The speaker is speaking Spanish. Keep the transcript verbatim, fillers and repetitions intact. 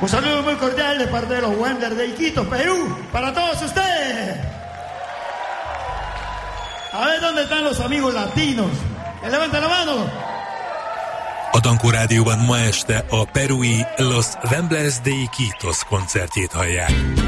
Un saludo muy cordial de parte de los Wanderers de Iquitos, Perú, para todos ustedes. A ver dónde están los amigos latinos. Que levanten la mano. A Dankó Rádióban ma este a perui Los Ramblers de Iquitos koncertjét hallják.